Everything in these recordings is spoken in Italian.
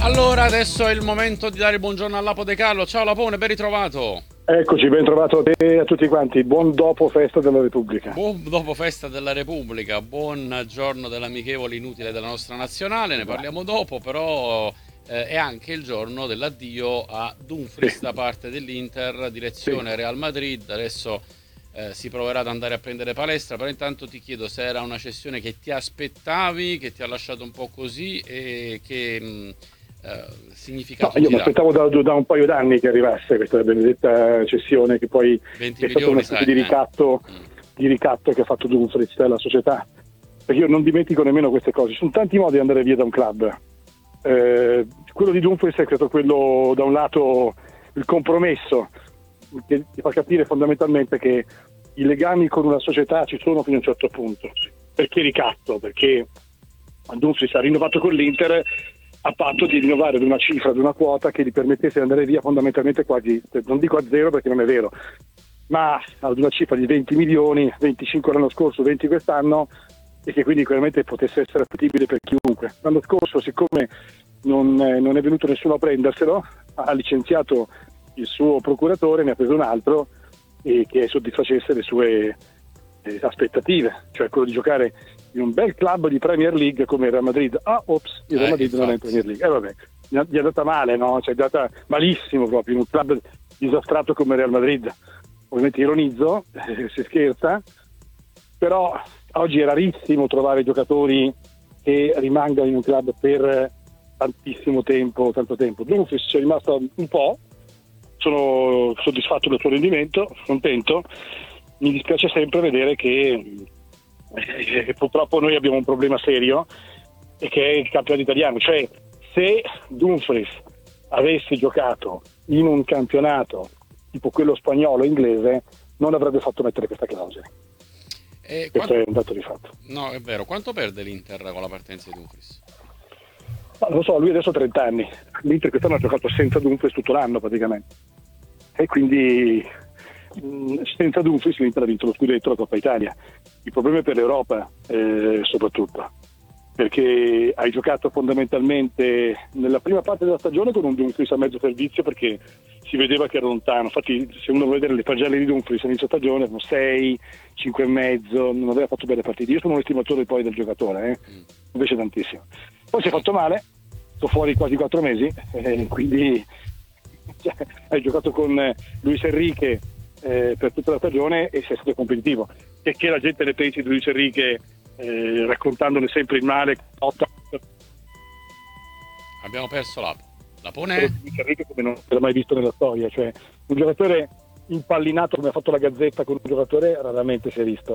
Allora, adesso è il momento di dare il buongiorno a Lapo De Carlo. Ciao Lapone, ben ritrovato. Eccoci, ben trovato a te e a tutti quanti. Buon dopo festa della Repubblica. Buon dopo festa della Repubblica, buon giorno dell'amichevole inutile della nostra nazionale, ne parliamo dopo, però è anche il giorno dell'addio a Dumfries da parte dell'Inter, direzione Real Madrid. Adesso si proverà ad andare a prendere palestra, però intanto ti chiedo se era una cessione che ti aspettavi, che ti ha lasciato un po' così e che significato io ti mi dà? aspettavo da un paio d'anni che arrivasse questa benedetta cessione, che poi 20 è stata una milioni, specie sai, di ricatto che ha fatto Dumfries alla società, perché io non dimentico nemmeno queste cose. Ci sono tanti modi di andare via da un club. Quello di Dumfries è stato quello, da un lato, il compromesso, che ti fa capire fondamentalmente che i legami con una società ci sono fino a un certo punto. Perché ricatto? Perché Dumfries ha rinnovato con l'Inter a patto di rinnovare ad una cifra, ad una quota che gli permettesse di andare via fondamentalmente quasi, non dico a zero perché non è vero, ma ad una cifra di 20 milioni, 25 l'anno scorso, 20 quest'anno, e che quindi chiaramente potesse essere appetibile per chiunque. L'anno scorso, siccome non è venuto nessuno a prenderselo, ha licenziato il suo procuratore, ne ha preso un altro e che soddisfacesse le sue aspettative, cioè quello di giocare in un bel club di Premier League come il Real Madrid. Il Real Madrid non è in Premier League, vabbè, gli è andata male, no? Cioè, è andata malissimo proprio in un club disastrato come il Real Madrid. Ovviamente ironizzo, si scherza, però oggi è rarissimo trovare giocatori che rimangano in un club per tantissimo tempo, tanto tempo. Dumfries ci è rimasto un po', sono soddisfatto del suo rendimento, contento. Mi dispiace sempre vedere che purtroppo noi abbiamo un problema serio, e che è il campionato italiano. Cioè, se Dumfries avesse giocato in un campionato tipo quello spagnolo o inglese, non avrebbe fatto mettere questa clausola. Questo è un dato di fatto. No, è vero. Quanto perde l'Inter con la partenza di Dumfries? Non lo so, lui adesso ha 30 anni. L'Inter quest'anno ha giocato senza Dumfries tutto l'anno praticamente. E quindi senza Dumfries l'Inter ha vinto lo scudetto, la Coppa Italia. Il problema è per l'Europa, soprattutto, perché hai giocato fondamentalmente nella prima parte della stagione con un Dumfries a mezzo servizio, perché si vedeva che era lontano. Infatti, se uno vuole vedere le pagelle di Dumfries all'inizio stagione, erano 6, 5 e mezzo, non aveva fatto belle partite. Io sono un estimatore poi del giocatore, invece tantissimo. Poi si è fatto male, sto fuori quasi 4 mesi, quindi hai giocato con Luis Enrique per tutta la stagione e sei stato competitivo. E che la gente ne pensi di Luis Enrique, raccontandone sempre il male. Abbiamo perso Lapone. Luis Enrique come non si era mai visto nella storia, cioè un giocatore impallinato come ha fatto la Gazzetta con un giocatore raramente si è visto.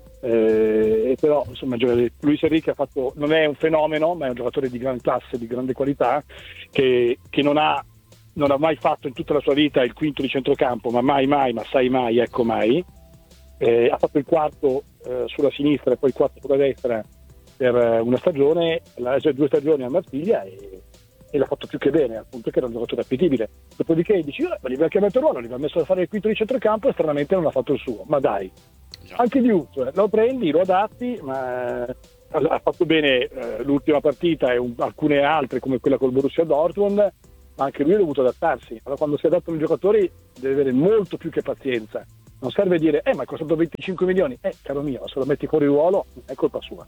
Però insomma Luis Enrique non è un fenomeno, ma è un giocatore di gran classe, di grande qualità, che non ha mai fatto in tutta la sua vita il quinto di centrocampo, ma mai, ma sai mai, ecco mai. Ha fatto il quarto sulla sinistra e poi il quarto sulla destra per una stagione, 2 stagioni a Marsiglia, e l'ha fatto più che bene, al punto che era un giocatore appetibile. Dopodiché dici, ma gli aveva chiamato il ruolo, gli aveva messo a fare il quinto di centrocampo e stranamente non ha fatto il suo. Ma dai, anche di cioè, lo prendi, lo adatti, ma ha fatto bene l'ultima partita e alcune altre come quella col Borussia Dortmund, ma anche lui ha dovuto adattarsi. Allora, quando si adattano i giocatori deve avere molto più che pazienza. Non serve dire ma è costato 25 milioni, caro mio, se lo metti fuori ruolo è colpa sua.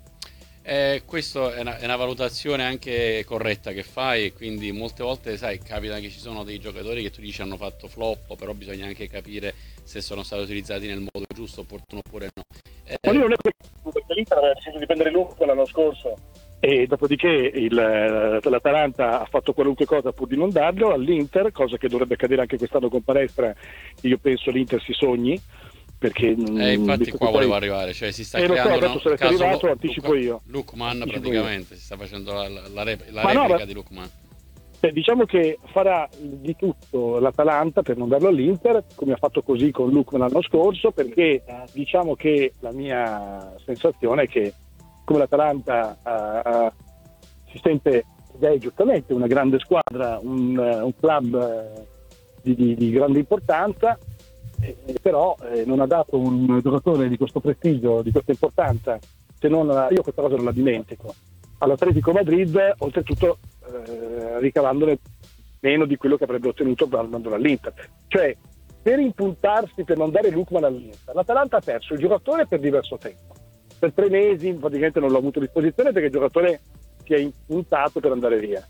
Questa è una valutazione anche corretta che fai, quindi molte volte, sai, capita che ci sono dei giocatori che tu dici hanno fatto flop, però bisogna anche capire se sono stati utilizzati nel modo giusto, opportuno oppure no. Ma lui non è perché l'Inter aveva deciso di prendere Luca l'anno scorso, e dopodiché l'Atalanta ha fatto qualunque cosa pur di non darlo all'Inter, cosa che dovrebbe accadere anche quest'anno con Palestra. Io penso l'Inter si sogni, perché infatti qua volevo arrivare, cioè si sta creando il caso arrivato, anticipo io. Lookman praticamente si sta facendo la replica di Lookman. Diciamo che farà di tutto l'Atalanta per non darlo all'Inter, come ha fatto così con Lookman l'anno scorso, perché diciamo che la mia sensazione è che come l'Atalanta si sente, ed è giustamente una grande squadra, un club di grande importanza, però non ha dato un giocatore di questo prestigio, di questa importanza, se non io questa cosa non la dimentico, all'Atletico Madrid, oltretutto ricavandone meno di quello che avrebbe ottenuto andando all'Inter. Cioè, per impuntarsi, per non dare Lookman all'Inter, l'Atalanta ha perso il giocatore per diverso tempo. Per 3 mesi praticamente non l'ho avuto a disposizione perché il giocatore si è impuntato per andare via.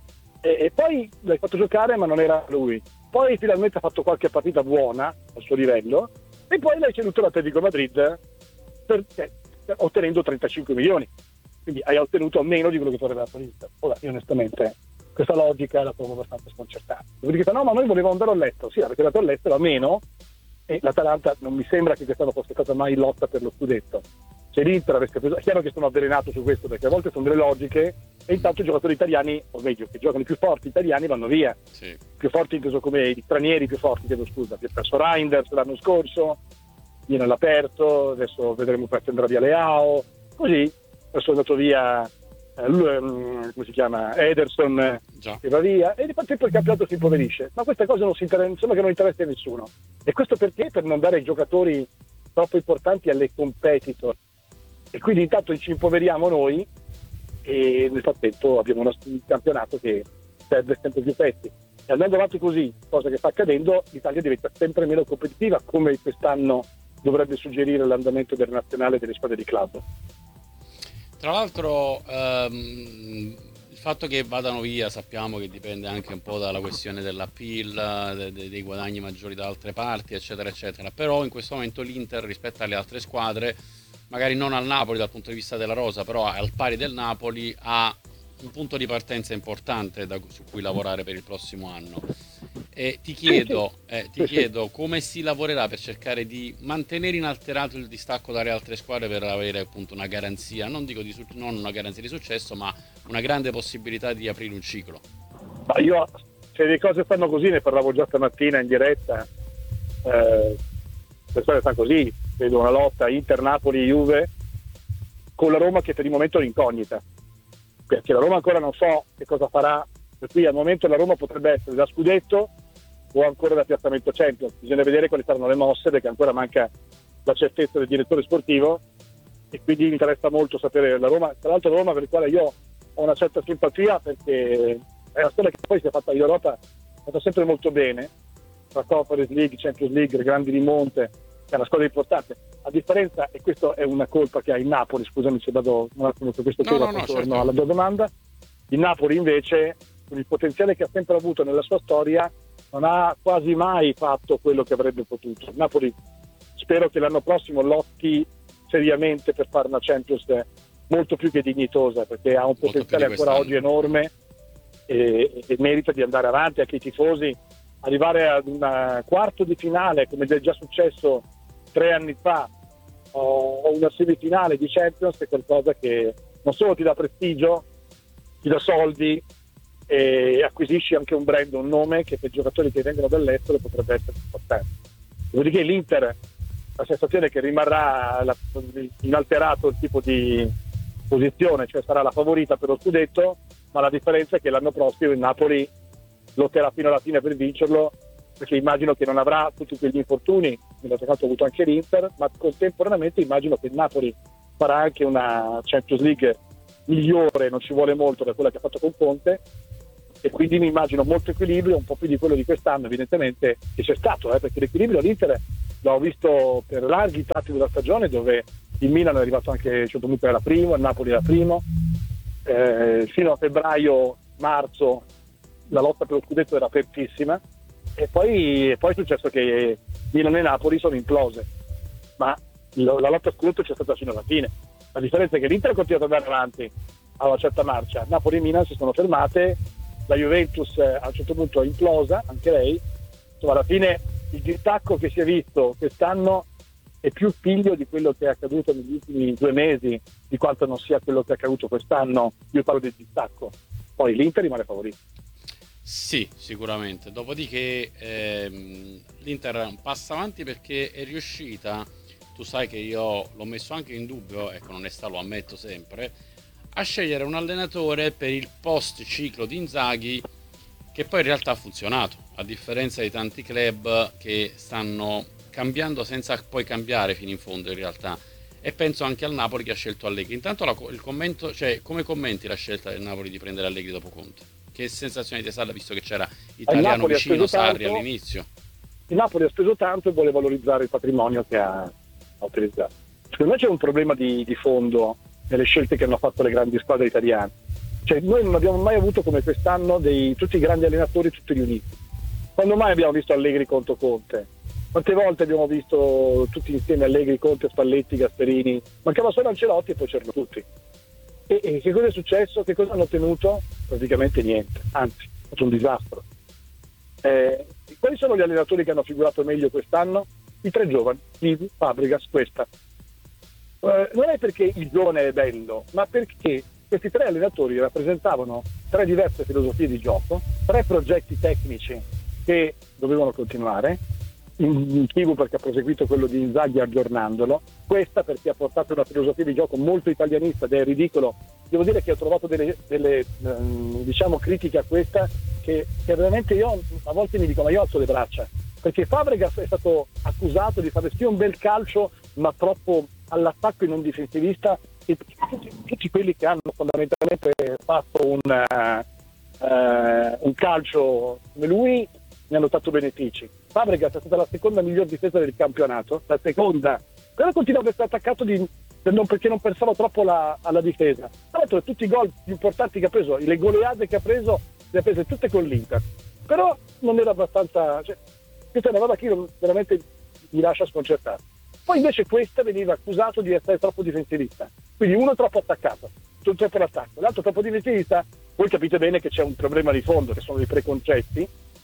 E poi l'hai fatto giocare ma non era lui. Poi finalmente ha fatto qualche partita buona al suo livello e poi l'hai ceduto all'Atletico Madrid ottenendo 35 milioni. Quindi hai ottenuto meno di quello che tu aveva dato l'Inter. Ora, io onestamente questa logica la trovo abbastanza sconcertante. Dopodiché no, ma noi volevamo andare all'estero. Sì, perché andato all'estero a meno e l'Atalanta non mi sembra che quest'anno fosse stata mai in lotta per lo scudetto. Se l'Inter avesse preso, è chiaro che sono avvelenato su questo perché a volte sono delle logiche e intanto i giocatori italiani, o meglio, che giocano i più forti italiani vanno via. Sì. Più forti inteso come gli stranieri più forti, chiedo scusa, che ha perso Reinders l'anno scorso, viene all'aperto, adesso vedremo presto andrà via Leao, così adesso è andato via come si chiama, Ederson che va via e nel frattempo il campionato si impoverisce, ma queste cose sembra che non interessa a nessuno, e questo perché? Per non dare ai giocatori troppo importanti alle competitor, e quindi intanto ci impoveriamo noi e nel frattempo abbiamo un campionato che perde sempre più pezzi, e andando avanti così, cosa che sta accadendo, l'Italia diventa sempre meno competitiva, come quest'anno dovrebbe suggerire l'andamento del nazionale delle squadre di club. Tra l'altro il fatto che vadano via sappiamo che dipende anche un po' dalla questione dell'appeal, dei guadagni maggiori da altre parti, eccetera eccetera, però in questo momento l'Inter rispetto alle altre squadre, magari non al Napoli dal punto di vista della rosa, però al pari del Napoli, ha un punto di partenza importante su cui lavorare per il prossimo anno. E ti chiedo come si lavorerà per cercare di mantenere inalterato il distacco dalle altre squadre per avere appunto una garanzia, non dico non una garanzia di successo, ma una grande possibilità di aprire un ciclo. Ma io, se le cose stanno così, ne parlavo già stamattina in diretta, le cose stanno così, vedo una lotta Inter, Napoli, Juve, con la Roma che per il momento è l'incognita, perché la Roma ancora non so che cosa farà, per cui al momento la Roma potrebbe essere da scudetto o ancora da piazzamento Champions. Bisogna vedere quali saranno le mosse, perché ancora manca la certezza del direttore sportivo, e quindi mi interessa molto sapere la Roma. Tra l'altro la Roma, per il quale io ho una certa simpatia, perché è una storia che poi si è fatta in Europa, è fatta sempre molto bene, tra Conference League, Champions League, grandi rimonte, è una squadra importante. A differenza, e questa è una colpa che ha il Napoli, scusami se vado un attimo su questo tema, torno certo alla tua domanda, il Napoli invece, con il potenziale che ha sempre avuto nella sua storia, non ha quasi mai fatto quello che avrebbe potuto. Il Napoli spero che l'anno prossimo lotti seriamente per fare una Champions molto più che dignitosa, perché ha un potenziale ancora oggi enorme e merita di andare avanti. Anche i tifosi, arrivare ad un quarto di finale come è già successo 3 anni fa, o una semifinale di Champions, è qualcosa che non solo ti dà prestigio, ti dà soldi e acquisisci anche un brand, un nome che per giocatori che vengono dall'estero potrebbe essere importante. Dopodiché l'Inter, la sensazione è che rimarrà inalterato il tipo di posizione, cioè sarà la favorita per lo scudetto, ma la differenza è che l'anno prossimo il Napoli lotterà fino alla fine per vincerlo, perché immagino che non avrà tutti quegli infortuni, nel caso ha avuto anche l'Inter, ma contemporaneamente immagino che il Napoli farà anche una Champions League migliore, non ci vuole molto, da quella che ha fatto con Conte, e quindi mi immagino molto equilibrio, un po' più di quello di quest'anno evidentemente, che c'è stato, perché l'equilibrio all'Inter l'ho visto per larghi tratti della stagione, dove il Milan è arrivato anche a un certo punto, era primo, il Napoli era primo, fino a febbraio-marzo la lotta per lo scudetto era apertissima, e poi è successo che Milan e Napoli sono implose, ma la lotta a scudetto c'è stata fino alla fine. La differenza è che l'Inter continua ad andare avanti a una certa marcia, Napoli e Milan si sono fermate, la Juventus a un certo punto è implosa anche lei. Insomma, alla fine il distacco che si è visto quest'anno è più figlio di quello che è accaduto negli ultimi 2 mesi di quanto non sia quello che è accaduto quest'anno. Io parlo del distacco, poi l'Inter rimane favorito. Sì, sicuramente. Dopodiché l'Inter è un passo avanti perché è riuscita, tu sai che io l'ho messo anche in dubbio, con onestà lo ammetto sempre, a scegliere un allenatore per il post ciclo di Inzaghi, che poi in realtà ha funzionato, a differenza di tanti club che stanno cambiando senza poi cambiare fino in fondo in realtà. E penso anche al Napoli che ha scelto Allegri. Intanto il commento, cioè come commenti la scelta del Napoli di prendere Allegri dopo Conte? che sensazione ti sa, visto che c'era Il Italiano Napoli ha vicino, speso Sarri tanto. all'inizio? Il Napoli ha speso tanto e vuole valorizzare il patrimonio che ha utilizzato. Secondo me c'è un problema di fondo nelle scelte che hanno fatto le grandi squadre italiane. Cioè, noi non abbiamo mai avuto come quest'anno tutti i grandi allenatori tutti riuniti. Quando mai abbiamo visto Allegri contro Conte? Quante volte abbiamo visto tutti insieme Allegri, Conte, Spalletti, Gasperini? Mancava solo Ancelotti e poi c'erano tutti. E che cosa è successo? Che cosa hanno ottenuto? Praticamente niente, anzi, è stato un disastro. Quali sono gli allenatori che hanno figurato meglio quest'anno? I 3 giovani, Chivu, Fabregas, Questa. Non è perché il giovane è bello, ma perché questi 3 allenatori rappresentavano 3 diverse filosofie di gioco, 3 progetti tecnici che dovevano continuare. In Chivu perché ha proseguito quello di Inzaghi aggiornandolo, Questa perché ha portato una filosofia di gioco molto italianista ed è ridicolo. Devo dire che ho trovato delle diciamo critiche a Questa che veramente io a volte mi dico ma io alzo le braccia, perché Fabregas è stato accusato di fare sì un bel calcio ma troppo all'attacco e non difensivista, e tutti quelli che hanno fondamentalmente fatto un calcio come lui ne hanno tratto benefici. Fabregas è stata la seconda miglior difesa del campionato, la seconda, però continua ad essere attaccato perché non pensava troppo alla difesa. Tra l'altro tutti i gol più importanti che ha preso, le goleade che ha preso, le ha prese tutte con l'Inter, però non era abbastanza, cioè, questa è una roba che io veramente mi lascia sconcertato. Poi invece Questa veniva accusato di essere troppo difensivista, quindi uno troppo attaccato, tutto per l'attacco, l'altro troppo difensivista. Voi capite bene che c'è un problema di fondo, che sono i preconcetti,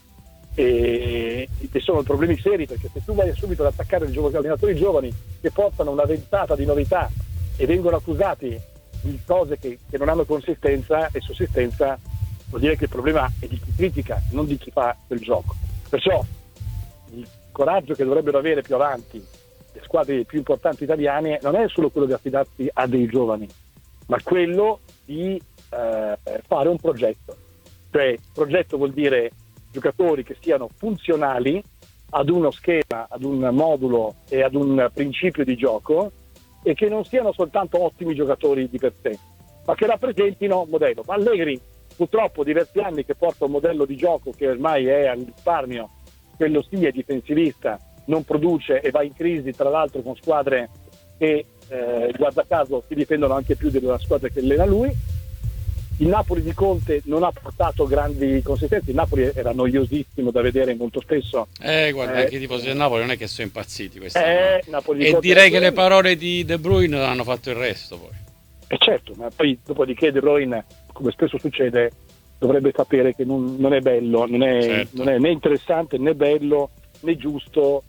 e sono problemi seri, perché se tu vai subito ad attaccare gli allenatori giovani che portano una ventata di novità e vengono accusati di cose che non hanno consistenza e sussistenza, vuol dire che il problema è di chi critica, non di chi fa quel gioco. Perciò il coraggio che dovrebbero avere più avanti le squadre più importanti italiane non è solo quello di affidarsi a dei giovani, ma quello di fare un progetto. Cioè, progetto vuol dire giocatori che siano funzionali ad uno schema, ad un modulo e ad un principio di gioco, e che non siano soltanto ottimi giocatori di per sé, ma che rappresentino un modello. Allegri purtroppo diversi anni che porta un modello di gioco che ormai è al risparmio, quello sì è difensivista, non produce e va in crisi, tra l'altro con squadre che guarda caso si difendono anche più della squadra che allena lui. Il Napoli di Conte non ha portato grandi consistenze, il Napoli era noiosissimo da vedere molto spesso. Guarda, anche i tifosi del Napoli non è che sono impazziti quest'anno. Napoli E direi che le parole di De Bruyne hanno fatto il resto poi. Certo, ma poi dopodiché De Bruyne, come spesso succede, dovrebbe sapere che non è bello, non è né interessante né bello né giusto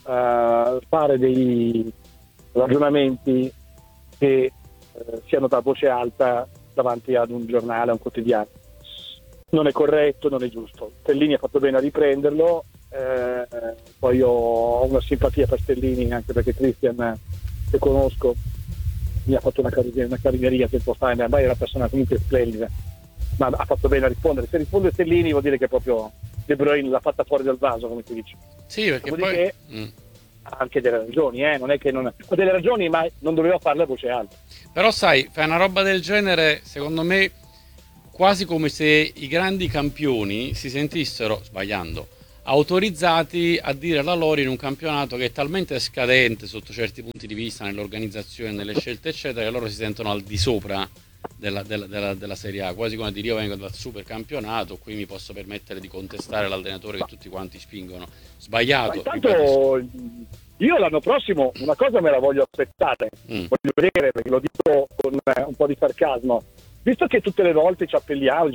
fare dei ragionamenti che siano da voce alta davanti ad un giornale, a un quotidiano. Non è corretto, non è giusto. Stellini ha fatto bene a riprenderlo, poi io ho una simpatia per Stellini, anche perché Christian, che conosco, mi ha fatto una carineria tempo fa, ma è una persona comunque splendida, ma ha fatto bene a rispondere. Se risponde Stellini vuol dire che proprio De Bruyne l'ha fatta fuori dal vaso, come si dice. Sì, perché dopodiché, poi ha anche delle ragioni, non è che non ha delle ragioni, ma non doveva farle a voce alta. Però sai, fai una roba del genere, secondo me, quasi come se i grandi campioni si sentissero, sbagliando, autorizzati a dire la loro in un campionato che è talmente scadente sotto certi punti di vista, nell'organizzazione, nelle scelte eccetera, che loro si sentono al di sopra della Serie A, quasi come dire io vengo dal super campionato, qui mi posso permettere di contestare l'allenatore che tutti quanti spingono. Sbagliato. Ma intanto io l'anno prossimo una cosa me la voglio aspettare, voglio vedere, perché lo dico con un po' di sarcasmo, visto che tutte le volte ci appelliamo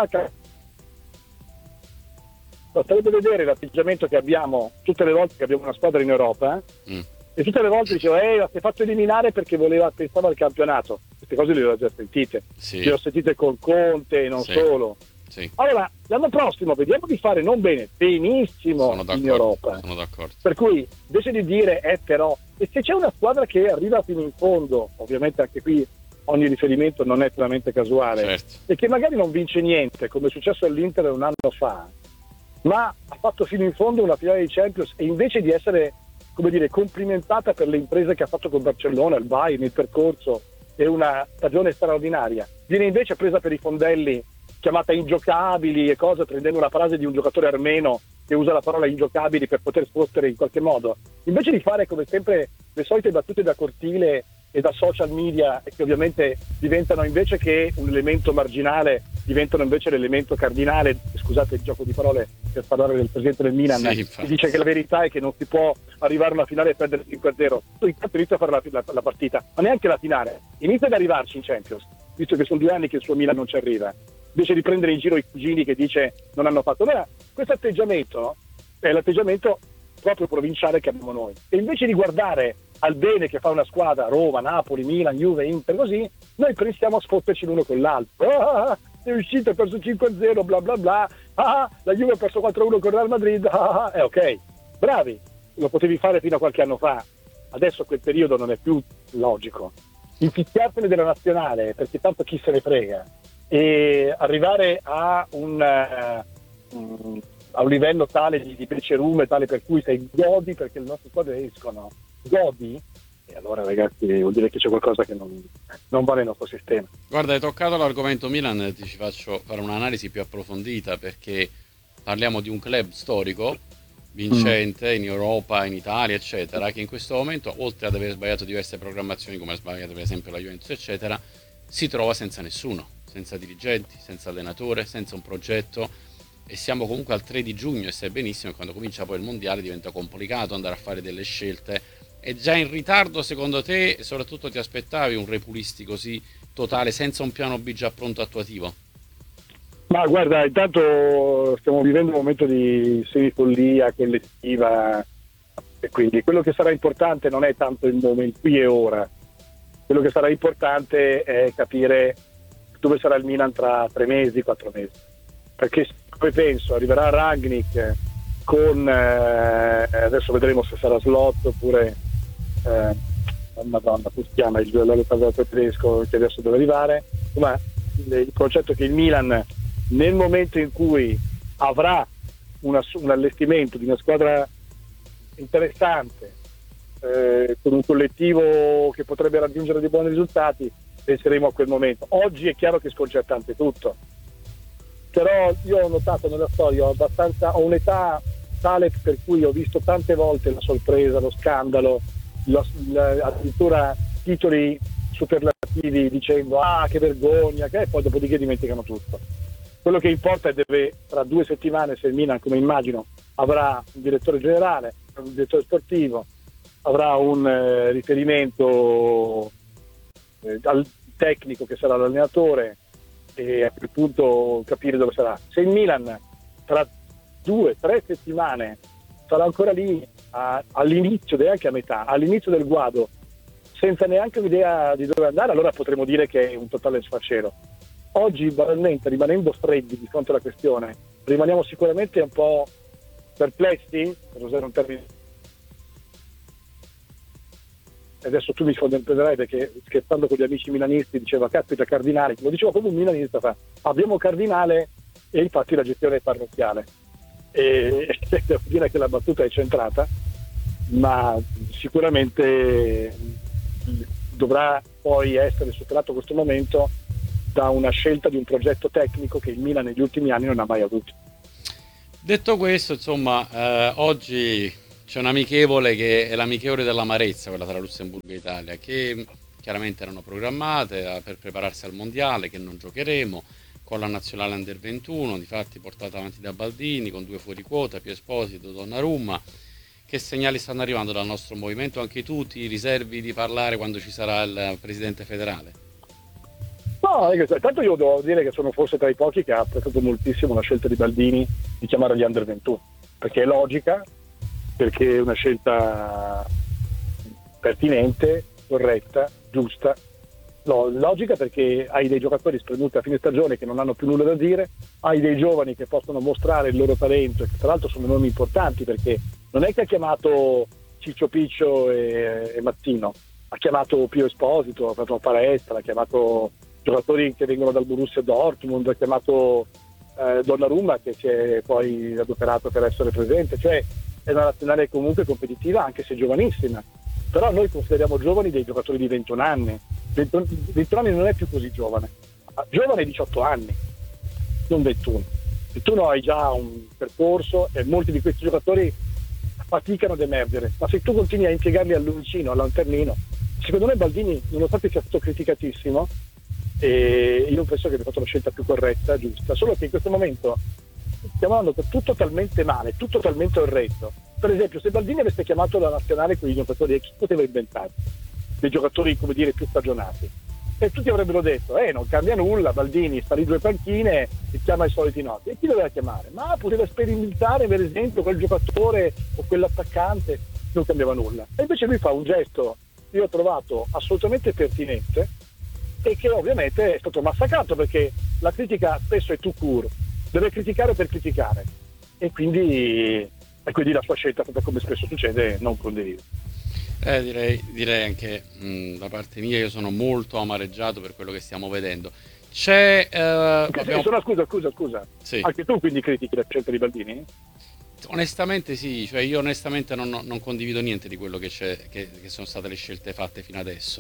sarebbe vedere l'atteggiamento che abbiamo tutte le volte che abbiamo una squadra in Europa, e tutte le volte dicevo si è fatto eliminare perché pensava al campionato. Queste cose le ho già sentite, le ho sentite col Conte e non solo. Allora l'anno prossimo vediamo di fare non bene, benissimo in Europa. Sono d'accordo. Per cui invece di dire però, e se c'è una squadra che arriva fino in fondo, ovviamente anche qui ogni riferimento non è puramente casuale, e che magari non vince niente, come è successo all'Inter un anno fa, ma ha fatto fino in fondo una finale di Champions, e invece di essere, come dire, complimentata per le imprese che ha fatto con Barcellona, il Bayern, il percorso e una stagione straordinaria, viene invece presa per i fondelli chiamata ingiocabili e cose, prendendo una frase di un giocatore armeno che usa la parola ingiocabili per poter sfottere in qualche modo, invece di fare come sempre le solite battute da cortile e da social media, e che ovviamente diventano, invece che un elemento marginale, diventano invece l'elemento cardinale. Scusate il gioco di parole per parlare del presidente del Milan, Sì, che dice che la verità è che non si può arrivare a una finale e perdere 5-0. Tu intanto inizia a fare la partita, ma neanche la finale, inizia ad arrivarci in Champions, visto che sono 2 anni che il suo Milan non ci arriva, invece di prendere in giro i cugini che dice non hanno fatto. Allora, questo atteggiamento, no, è l'atteggiamento proprio provinciale che abbiamo noi, e invece di guardare al bene che fa una squadra, Roma, Napoli, Milan, Juve, Inter, così, noi pensiamo a sfotterci l'uno con l'altro. È uscito, ha perso 5-0, bla bla bla, la Juve ha perso 4-1 con il Real Madrid, ok, bravi, lo potevi fare fino a qualche anno fa, adesso quel periodo non è più logico. Infizziartene della nazionale, perché tanto chi se ne frega, e arrivare a un livello tale di becerume, tale per cui sei godi perché le nostre squadre escono, godi, e allora ragazzi vuol dire che c'è qualcosa che non va nel nostro sistema. Guarda, hai toccato l'argomento Milan, ti ci faccio fare un'analisi più approfondita, perché parliamo di un club storico vincente in Europa, in Italia, eccetera, che in questo momento, oltre ad aver sbagliato diverse programmazioni, come ha sbagliato per esempio la Juventus, eccetera, si trova senza nessuno, senza dirigenti, senza allenatore, senza un progetto, e siamo comunque al 3 di giugno, e sai benissimo che quando comincia poi il mondiale diventa complicato andare a fare delle scelte. È già in ritardo secondo te, e soprattutto ti aspettavi un Repulisti così totale, senza un piano B già pronto attuativo? Ma guarda, intanto stiamo vivendo un momento di semifollia collettiva, e quindi quello che sarà importante non è tanto il momento qui e ora, quello che sarà importante è capire dove sarà il Milan tra 3 mesi, 4 mesi, perché poi penso arriverà Rangnick con adesso vedremo se sarà Slot oppure Madonna, come si chiama il giocatore tedesco che adesso deve arrivare, ma il concetto è che il Milan, nel momento in cui avrà un allestimento di una squadra interessante, con un collettivo che potrebbe raggiungere dei buoni risultati, penseremo a quel momento. Oggi è chiaro che è sconcertante tutto, però io ho notato nella storia, ho un'età tale per cui ho visto tante volte la sorpresa, lo scandalo, addirittura titoli superlativi dicendo che vergogna, e poi dopodiché dimenticano tutto. Quello che importa è tra 2 settimane, se il Milan, come immagino, avrà un direttore generale, un direttore sportivo, avrà un riferimento al tecnico che sarà l'allenatore, e a quel punto capire dove sarà. Se il Milan tra 2-3 settimane sarà ancora lì all'inizio, neanche a metà, all'inizio del guado, senza neanche un'idea di dove andare, allora potremo dire che è un totale sfacelo. Oggi, banalmente, rimanendo freddi di fronte alla questione, rimaniamo sicuramente un po' perplessi, per usare un termine. Adesso tu mi prenderai perché, scherzando con gli amici milanisti, diceva caspita Cardinale, lo diceva come un milanista fa, abbiamo Cardinale e infatti la gestione è parrocchiale, e devo dire che la battuta è centrata, ma sicuramente dovrà poi essere superato questo momento da una scelta di un progetto tecnico che il Milan negli ultimi anni non ha mai avuto. Detto questo, insomma, oggi c'è un'amichevole che è l'amichevole dell'amarezza, quella tra Lussemburgo e Italia, che chiaramente erano programmate per prepararsi al mondiale, che non giocheremo, con la nazionale Under 21, difatti portata avanti da Baldini, con 2 fuori quota, Pio Esposito, Donnarumma. Che segnali stanno arrivando dal nostro movimento? Anche tu ti riservi di parlare quando ci sarà il presidente federale? No, tanto io devo dire che sono forse tra i pochi che ha apprezzato moltissimo la scelta di Baldini di chiamare gli Under 21, perché è logica, perché è una scelta pertinente, corretta, giusta. No, logica perché hai dei giocatori spremuti a fine stagione che non hanno più nulla da dire, hai dei giovani che possono mostrare il loro talento, e che tra l'altro sono nomi importanti, perché non è che ha chiamato Ciccio Piccio e Mazzino, ha chiamato Pio Esposito, ha fatto Palestra, ha chiamato giocatori che vengono dal Borussia Dortmund, ha chiamato Donnarumma, che si è poi adoperato per essere presente, cioè è una nazionale comunque competitiva anche se giovanissima, però noi consideriamo giovani dei giocatori di 21 anni. 21 anni non è più così giovane, giovane 18 anni, non 21. 21 hai già un percorso e molti di questi giocatori faticano ad emergere, ma se tu continui a impiegarli all'uncino, al lanternino, secondo me Baldini, nonostante sia stato criticatissimo, e io penso che abbia fatto la scelta più corretta, giusta, solo che in questo momento stiamo andando per tutto talmente male, tutto talmente orrendo. Per esempio, se Baldini avesse chiamato la nazionale con i giocatori, chi poteva inventare? Dei giocatori, come dire, più stagionati. E tutti avrebbero detto, non cambia nulla, Baldini sta lì 2 panchine e chiama i soliti noti. E chi doveva chiamare? Ma poteva sperimentare, per esempio, quel giocatore o quell'attaccante, non cambiava nulla. E invece lui fa un gesto che io ho trovato assolutamente pertinente e che ovviamente è stato massacrato, perché la critica spesso è tout court, deve criticare per criticare. E quindi la sua scelta, come spesso succede, non condivido. Direi anche da parte mia, io sono molto amareggiato per quello che stiamo vedendo. C'è Scusa. Sì. Anche tu quindi critichi la scelta di Baldini? Onestamente sì, cioè io onestamente non condivido niente di quello che sono state le scelte fatte fino adesso.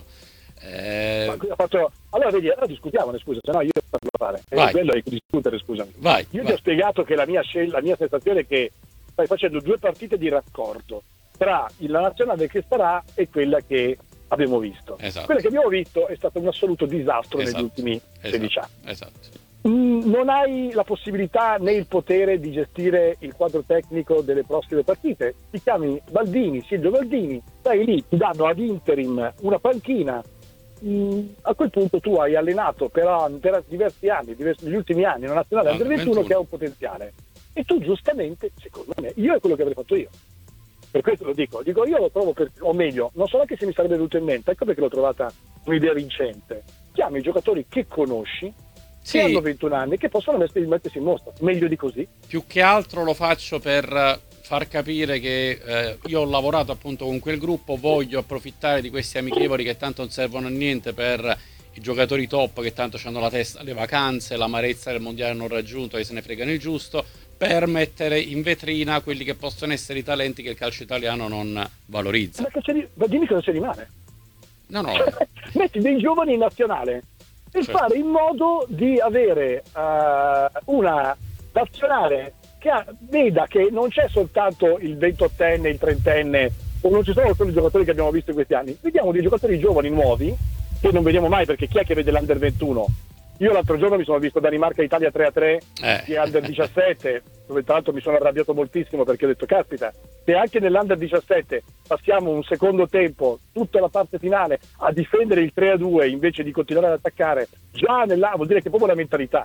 Allora vedi, allora discutiamone, scusa, se no io parlo a fare. Vai. Quello è discutere, scusami. Vai. Ti ho spiegato che la mia sensazione è che stai facendo 2 partite di raccordo tra la nazionale che starà e quella che abbiamo visto. Esatto. Quella che abbiamo visto è stato un assoluto disastro negli ultimi 16 anni. Esatto. Non hai la possibilità né il potere di gestire il quadro tecnico delle prossime partite. Ti chiami Silvio Baldini, stai lì, ti danno ad interim una panchina. A quel punto tu hai allenato per diversi anni, negli ultimi anni, una nazionale under 21 che ha un potenziale. E tu giustamente, secondo me, io è quello che avrei fatto io. Per questo lo dico, io lo trovo, o meglio, non so neanche se mi sarebbe venuto in mente, ecco perché l'ho trovata un'idea vincente. Chiami i giocatori che conosci, che hanno 21 anni, che possono mettersi in mostra, meglio di così. Più che altro lo faccio per far capire che io ho lavorato appunto con quel gruppo, voglio approfittare di questi amichevoli che tanto non servono a niente per i giocatori top che tanto hanno la testa alle vacanze, l'amarezza del mondiale non raggiunto, che se ne fregano il giusto, per mettere in vetrina quelli che possono essere i talenti che il calcio italiano non valorizza. Ma dimmi cosa ci rimane. No. Metti dei giovani in nazionale e fare in modo di avere una nazionale che veda che non c'è soltanto il 28enne, il 30enne, o non ci sono solo i giocatori che abbiamo visto in questi anni. Vediamo dei giocatori giovani, nuovi, che non vediamo mai, perché chi è che vede l'Under 21? Io l'altro giorno mi sono visto Danimarca-Italia 3-3 di Under 17, dove tra l'altro mi sono arrabbiato moltissimo perché ho detto, caspita, se anche nell'Under 17 passiamo un secondo tempo, tutta la parte finale, a difendere il 3-2 invece di continuare ad attaccare, già vuol dire che proprio la mentalità.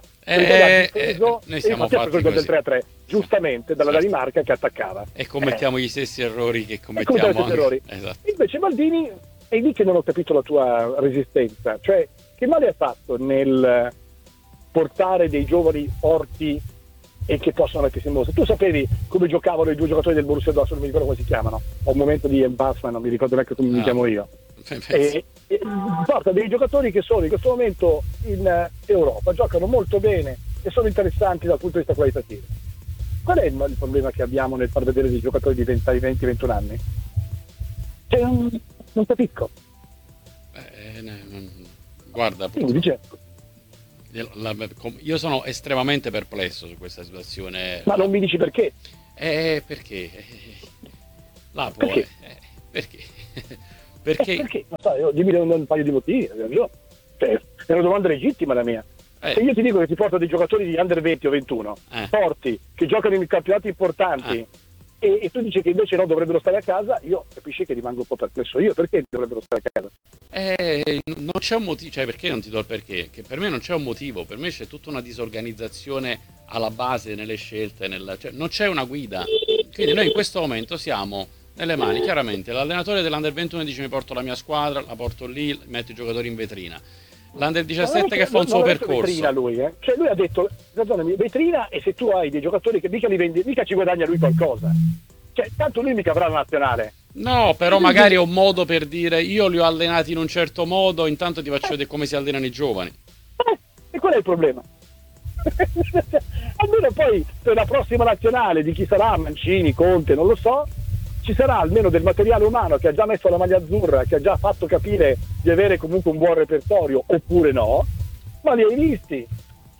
Noi siamo fatti così. Del 3-3, Certo. Giustamente, dalla Danimarca che attaccava. E commettiamo gli stessi errori che commettiamo anche. Errori. Esatto. Invece Baldini, è lì che non ho capito la tua resistenza, cioè che male ha fatto nel portare dei giovani forti e che possono mettersi in mostra? Tu sapevi come giocavano i 2 giocatori del Borussia Dortmund, non mi ricordo come si chiamano, ho un momento di embarrassment, non mi ricordo neanche come mi chiamo io. E porta dei giocatori che sono in questo momento in Europa, giocano molto bene e sono interessanti dal punto di vista qualitativo. Qual è il problema che abbiamo nel far vedere dei giocatori di 20-21 anni? Cioè, non capisco. Guarda, io sono estremamente perplesso su questa situazione. Ma non mi dici perché? Perché? Perché? Perché? Non so, dimmi un paio di motivi. Cioè, è una domanda legittima la mia. Se io ti dico che ti porto dei giocatori di under 20 o 21 forti, che giocano in campionati importanti, e tu dici che invece no, dovrebbero stare a casa, io capisci che rimango un po' perplesso io. Perché dovrebbero stare a casa? Non c'è un motivo, cioè perché non ti do il perché? Che per me non c'è un motivo, per me c'è tutta una disorganizzazione alla base nelle scelte, cioè non c'è una guida. Quindi noi in questo momento siamo nelle mani, chiaramente l'allenatore dell'Under 21 dice mi porto la mia squadra, la porto lì, metto i giocatori in vetrina. L'Under 17 che fa un suo percorso. Vetrina lui, Cioè lui ha detto, perdonami, vetrina, e se tu hai dei giocatori che mica li vendi, mica ci guadagna lui qualcosa. Cioè, tanto lui mica avrà la nazionale. No, però magari è un modo per dire io li ho allenati in un certo modo, intanto ti faccio vedere come si allenano i giovani. E qual è il problema? Almeno poi per la prossima nazionale di chi sarà, Mancini, Conte, non lo so, ci sarà almeno del materiale umano che ha già messo la maglia azzurra, che ha già fatto capire di avere comunque un buon repertorio, oppure no, ma li hai visti.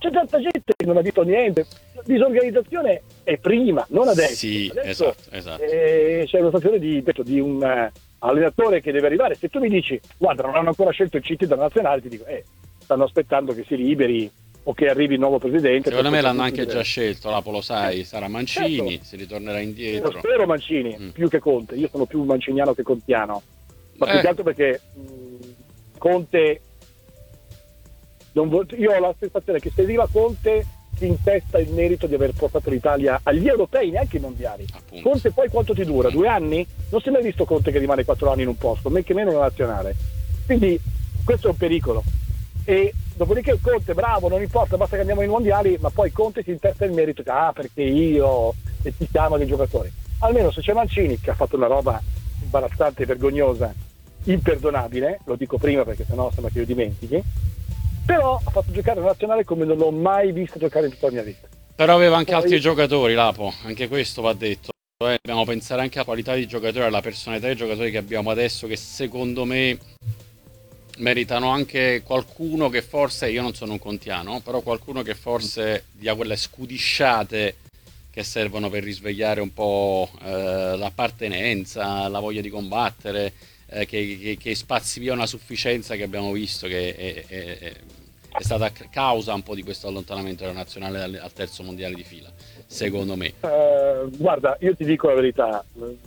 c'è tanta gente che non ha detto niente. La disorganizzazione è prima, non adesso. Sì, adesso esatto. c'è una situazione di un allenatore che deve arrivare. Se tu mi dici, guarda, non hanno ancora scelto il CT della nazionale, ti dico, stanno aspettando che si liberi o che arrivi il nuovo presidente. Secondo me l'hanno anche già scelto, Lapo, lo sai, sarà Mancini, certo. si ritornerà indietro. Io spero Mancini, più che Conte. Io sono più manciniano che contiano, ma più che altro perché Conte, io ho la sensazione che se arriva Conte si intesta il merito di aver portato l'Italia agli europei, neanche ai mondiali. Appunto. Conte poi quanto ti dura? 2 anni? Non si è mai visto Conte che rimane 4 anni in un posto, men che meno una nazionale. Quindi questo è un pericolo. E dopodiché Conte bravo, non importa, basta che andiamo ai mondiali, ma poi Conte si intesta il merito perché io, e ti chiama dei giocatori. Almeno se c'è Mancini, che ha fatto una roba imbarazzante, vergognosa, imperdonabile, lo dico prima perché sennò sembra che io dimentichi, però ha fatto giocare la nazionale come non l'ho mai visto giocare in tutta la mia vita. Però aveva anche altri giocatori, Lapo, anche questo va detto. Dobbiamo pensare anche alla qualità di giocatori, alla personalità dei giocatori che abbiamo adesso, che secondo me meritano anche qualcuno che forse, io non sono un contiano, però qualcuno che forse dia quelle scudisciate che servono per risvegliare un po' l'appartenenza, la voglia di combattere, che spazi via una sufficienza che abbiamo visto che è stata causa un po' di questo allontanamento della nazionale al terzo mondiale di fila, secondo me. Guarda, io ti dico la verità,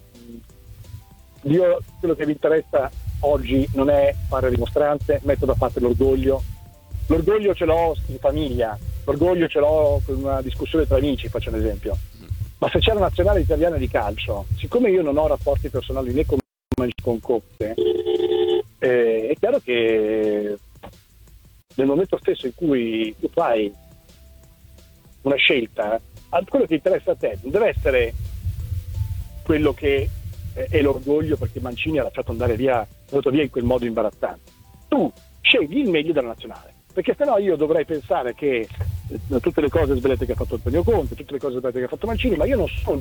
io quello che mi interessa oggi non è fare rimostranze, metto da parte l'orgoglio ce l'ho in famiglia, l'orgoglio ce l'ho con una discussione tra amici, faccio un esempio, ma se c'è la nazionale italiana di calcio, siccome io non ho rapporti personali né con Conte, è chiaro che nel momento stesso in cui tu fai una scelta, quello che interessa a te non deve essere quello che è l'orgoglio perché Mancini ha lasciato andare via, è andato via in quel modo imbarazzante. Tu scegli il meglio della nazionale, perché sennò io dovrei pensare che tutte le cose sbagliate che ha fatto Antonio Conte, tutte le cose sbagliate che ha fatto Mancini, ma io non sono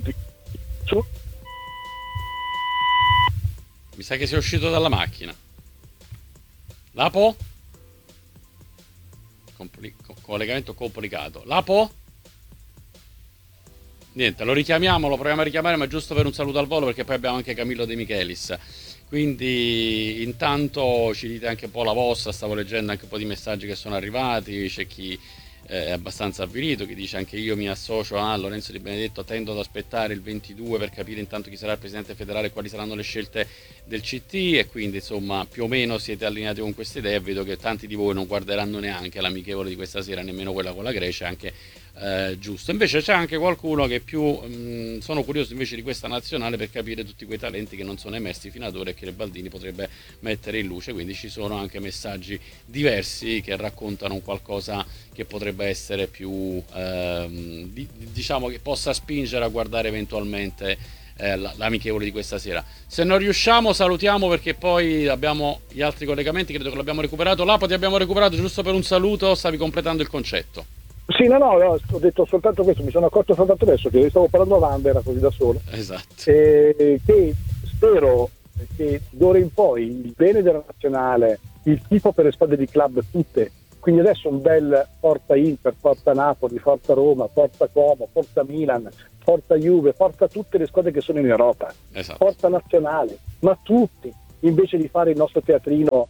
Mi sa che sei uscito dalla macchina. Lapo? Collegamento complicato. Lapo? Niente, lo richiamiamo, lo proviamo a richiamare, ma giusto per un saluto al volo, perché poi abbiamo anche Camillo De Michelis. Quindi intanto ci dite anche un po' la vostra, stavo leggendo anche un po' di messaggi che sono arrivati, c'è chi è abbastanza avvilito, che dice anche io mi associo a Lorenzo Di Benedetto, tendo ad aspettare il 22 per capire intanto chi sarà il presidente federale e quali saranno le scelte del CT, e quindi insomma più o meno siete allineati con queste idee. Vedo che tanti di voi non guarderanno neanche l'amichevole di questa sera, nemmeno quella con la Grecia, anche giusto. Invece c'è anche qualcuno che più sono curioso invece di questa nazionale per capire tutti quei talenti che non sono emersi fino ad ora e che Baldini potrebbe mettere in luce, quindi ci sono anche messaggi diversi che raccontano qualcosa che potrebbe essere più diciamo che possa spingere a guardare eventualmente l'amichevole di questa sera. Se non riusciamo salutiamo, perché poi abbiamo gli altri collegamenti, credo che l'abbiamo recuperato. Lapo, ti abbiamo recuperato, giusto per un saluto, stavi completando il concetto. Sì, no, ho detto soltanto questo, mi sono accorto soltanto adesso che stavo parlando a Wanda, era così da solo. Esatto. Che spero che d'ora in poi il bene della nazionale, il tifo per le squadre di club tutte, quindi adesso un bel Forza Inter, Forza Napoli, Forza Roma, Forza Como, Forza Milan, Forza Juve, Forza tutte le squadre che sono in Europa, esatto. Forza Nazionale, ma tutti, invece di fare il nostro teatrino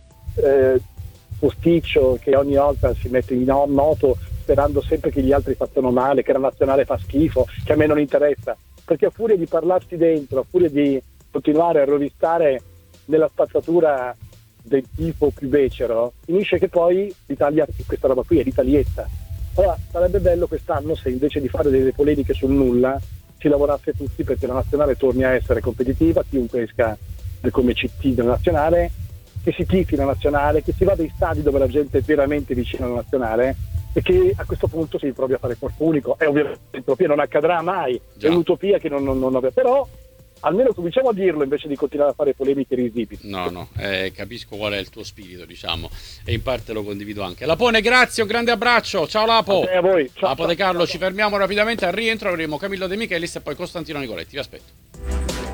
posticcio che ogni volta si mette in moto sperando sempre che gli altri facciano male, che la nazionale fa schifo, che a me non interessa, perché a furia di parlarsi dentro, a furia di continuare a rovistare nella spazzatura del tifo più becero, finisce che poi l'Italia, questa roba qui è l'Italietta. Allora sarebbe bello quest'anno se invece di fare delle polemiche sul nulla ci lavorasse tutti perché la nazionale torni a essere competitiva, chiunque esca come CT della nazionale, che si tifi la nazionale, che si vada ai stadi dove la gente è veramente vicina alla nazionale e che a questo punto si provi a fare corpo unico. È ovviamente l'utopia, non accadrà mai, Già. È un'utopia che non aveva, però almeno cominciamo a dirlo invece di continuare a fare polemiche risibili. No, capisco qual è il tuo spirito, diciamo, e in parte lo condivido anche. Lapone, grazie, un grande abbraccio, ciao Lapo. A voi. Ciao, Lapo De Carlo, ci fermiamo rapidamente, al rientro avremo Camillo De Michelis e poi Costantino Nicoletti, vi aspetto.